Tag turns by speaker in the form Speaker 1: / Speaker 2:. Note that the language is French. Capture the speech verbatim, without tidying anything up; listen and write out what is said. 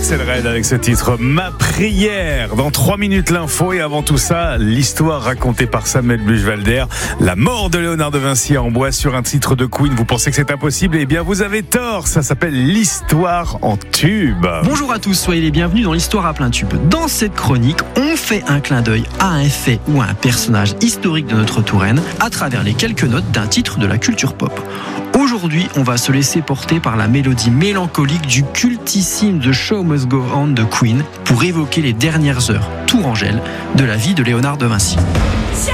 Speaker 1: Axel Red avec ce titre Ma prière. Dans trois minutes l'info et avant tout ça, l'histoire racontée par Samuel Buchwalder, la mort de Léonard de Vinci à Amboise sur un titre de Queen. Vous pensez que c'est impossible? Eh bien vous avez tort, ça s'appelle l'histoire en tube.
Speaker 2: Bonjour à tous, soyez les bienvenus dans l'histoire à plein tube. Dans cette chronique, on fait un clin d'œil à un fait ou à un personnage historique de notre Touraine à travers les quelques notes d'un titre de la culture pop. Aujourd'hui, on va se laisser porter par la mélodie mélancolique du cultissime The Show Must Go On de Queen pour évoquer les dernières heures tourangelles de la vie de Léonard de Vinci.